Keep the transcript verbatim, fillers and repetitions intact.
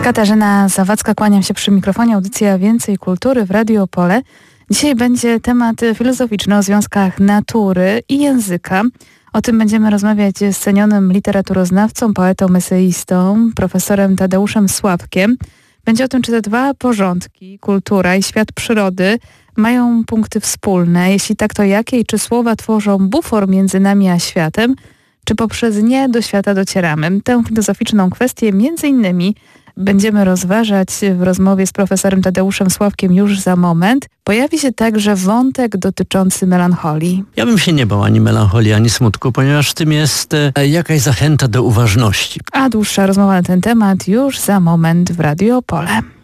Katarzyna Zawadzka, kłaniam się przy mikrofonie. Audycja Więcej Kultury w Radiu Opole. Dzisiaj będzie temat filozoficzny o związkach natury i języka. O tym będziemy rozmawiać z cenionym literaturoznawcą, poetą, eseistą, profesorem Tadeuszem Sławkiem. Będzie o tym, czy te dwa porządki, kultura i świat przyrody, mają punkty wspólne. Jeśli tak, to jakie i czy słowa tworzą bufor między nami a światem, czy poprzez nie do świata docieramy? Tę filozoficzną kwestię między innymi będziemy rozważać w rozmowie z profesorem Tadeuszem Sławkiem już za moment. Pojawi się także wątek dotyczący melancholii. Ja bym się nie bał ani melancholii, ani smutku, ponieważ w tym jest e, jakaś zachęta do uważności. A dłuższa rozmowa na ten temat już za moment w Radiu Opole.